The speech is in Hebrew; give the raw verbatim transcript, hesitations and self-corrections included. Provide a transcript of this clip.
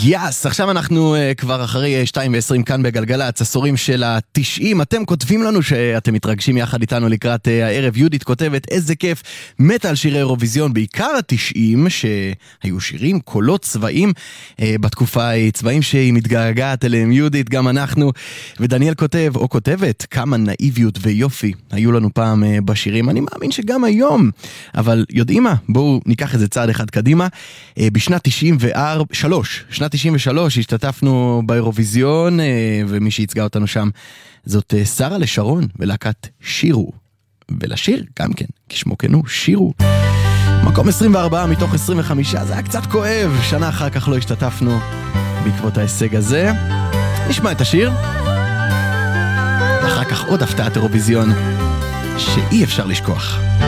יס, עכשיו אנחנו uh, כבר אחרי שתיים ועשרים כאן בגלגלצ, עשורים של ה-תשעים. אתם כותבים לנו שאתם מתרגשים יחד איתנו לקראת uh, הערב. יהודית כותבת, איזה כיף, מתה על שירי אירוויזיון, בעיקר ה-תשעים, שהיו שירים, קולות, צבעים, uh, בתקופה ההיא, צבעים שהיא מתגעגעת אליהם. יהודית, גם אנחנו. ודניאל כותב, או כותבת, כמה נאיביות ויופי היו לנו פעם uh, בשירים. אני מאמין שגם היום, אבל יודעים מה? בואו ניקח את זה צעד אחד קדימה. Uh, בשנת תשעים ושלוש, שנת תשעים ושלוש השתתפנו באירוויזיון, ומי שייצגה אותנו שם זאת שרה לשרון ולהקת שירו, ולשיר גם כן, כשמו כן הוא, שירו. מקום עשרים וארבע מתוך עשרים וחמש, זה היה קצת כואב, שנה אחר כך לא השתתפנו בעקבות ההישג הזה. נשמע את השיר, אחר כך עוד הפתעת אירוויזיון שאי אפשר לשכוח.